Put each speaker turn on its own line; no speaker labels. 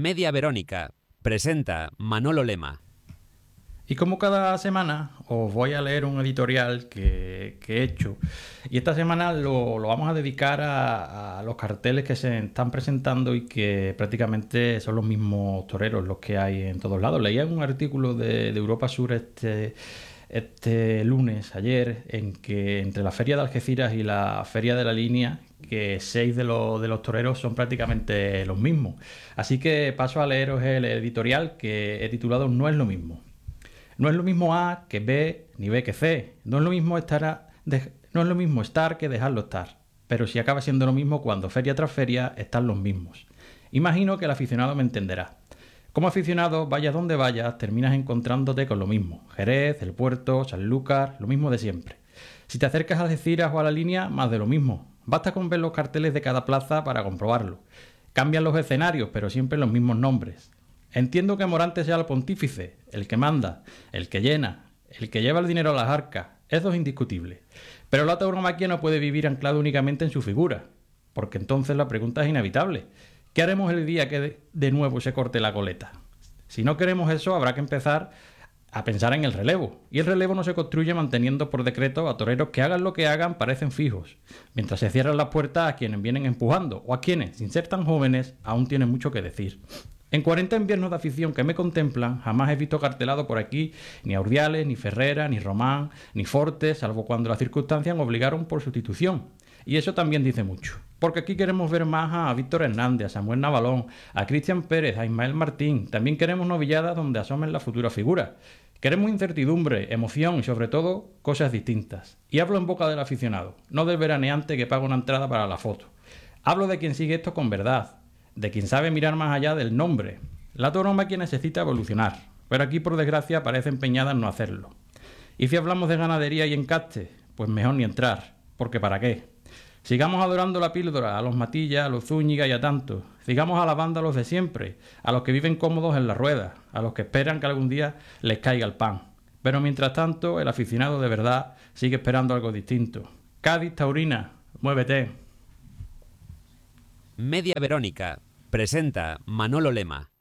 Media Verónica. Presenta Manolo Lema.
Y como cada semana os voy a leer un editorial que he hecho. Y esta semana lo vamos a dedicar a los carteles que se están presentando y que prácticamente son los mismos toreros los que hay en todos lados. Leía un artículo de Europa Sur este lunes, ayer, en que entre la Feria de Algeciras y la Feria de la Línea, que 6 de los toreros son prácticamente los mismos. Así que paso a leeros el editorial que he titulado No es lo mismo. No es lo mismo A que B, ni B que C. No es lo mismo estar que dejarlo estar. Pero si acaba siendo lo mismo cuando feria tras feria están los mismos. Imagino que el aficionado me entenderá. Como aficionado, vayas donde vayas, terminas encontrándote con lo mismo. Jerez, El Puerto, Sanlúcar, lo mismo de siempre. Si te acercas a Algeciras o a la Línea, más de lo mismo. Basta con ver los carteles de cada plaza para comprobarlo. Cambian los escenarios, pero siempre los mismos nombres. Entiendo que Morante sea el pontífice, el que manda, el que llena, el que lleva el dinero a las arcas. Eso es indiscutible. Pero la tauromaquia no puede vivir anclado únicamente en su figura, porque entonces la pregunta es inevitable. ¿Qué haremos el día que de nuevo se corte la coleta? Si no queremos eso, habrá que empezar a pensar en el relevo. Y el relevo no se construye manteniendo por decreto a toreros que hagan lo que hagan parecen fijos, mientras se cierran las puertas a quienes vienen empujando, o a quienes, sin ser tan jóvenes, aún tienen mucho que decir. En 40 inviernos de afición que me contemplan, jamás he visto cartelado por aquí ni a Urdiales, ni Ferrera, ni Román, ni Fortes, salvo cuando las circunstancias me obligaron por sustitución. Y eso también dice mucho, porque aquí queremos ver más a Víctor Hernández, a Samuel Navalón, a Cristian Pérez, a Ismael Martín. También queremos novilladas donde asomen las futuras figuras. Queremos incertidumbre, emoción y sobre todo cosas distintas. Y hablo en boca del aficionado, no del veraneante que paga una entrada para la foto. Hablo de quien sigue esto con verdad, de quien sabe mirar más allá del nombre. La tauromaquia necesita evolucionar, pero aquí por desgracia parece empeñada en no hacerlo. Y si hablamos de ganadería y encaste, pues mejor ni entrar, porque ¿para qué? Sigamos adorando la píldora, a los Matilla, a los Zúñiga y a tantos. Sigamos alabando a los de siempre, a los que viven cómodos en la rueda, a los que esperan que algún día les caiga el pan. Pero mientras tanto, el aficionado de verdad sigue esperando algo distinto. Cádiz Taurina, muévete.
Media Verónica. Presenta Manolo Lema.